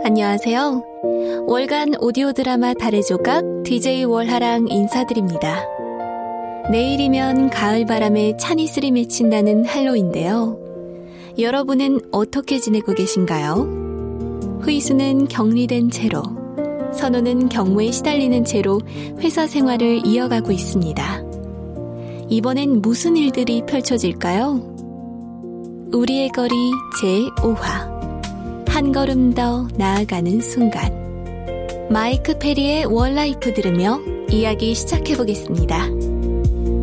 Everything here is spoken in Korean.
안녕하세요. 월간 오디오 드라마 달의 조각 DJ 월하랑 인사드립니다. 내일이면 가을바람에 찬이슬이 맺힌다는 할로윈인데요. 여러분은 어떻게 지내고 계신가요? 후이수는 격리된 채로, 선우는 경무에 시달리는 채로 회사 생활을 이어가고 있습니다. 이번엔 무슨 일들이 펼쳐질까요? 우리의 거리 제5화 한 걸음 더 나아가는 순간. 마이크 페리의 월라이프 들으며 이야기 시작해보겠습니다.